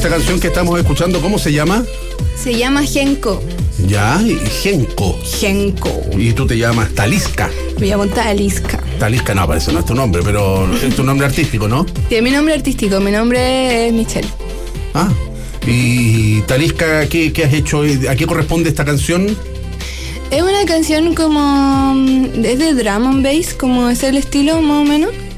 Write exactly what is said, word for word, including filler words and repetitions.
Esta canción que estamos escuchando, ¿cómo se llama? Se llama Genko. Ya, y Genko. Genko. Y tú te llamas Talisca. Me llamo Talisca. Talisca, no, parece no es tu nombre, pero es tu nombre artístico, ¿no? Sí, es mi nombre artístico, mi nombre es Michelle. Ah, y Talisca, ¿qué, qué has hecho? ¿A qué corresponde esta canción? Es una canción como... es de drum and bass, como es el estilo más o menos.